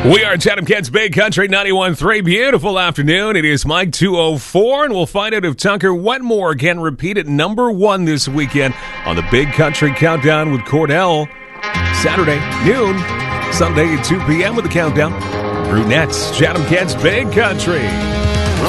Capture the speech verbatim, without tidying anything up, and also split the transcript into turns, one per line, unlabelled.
We are Chatham Kids Big Country ninety-one point three. Beautiful afternoon. It is Mike two oh four, and we'll find out if Tucker Wetmore can repeat at number one this weekend on the Big Country Countdown with Cordell. Saturday, noon. Sunday at two p.m. with the countdown. Brunettes, Chatham Kids Big Country.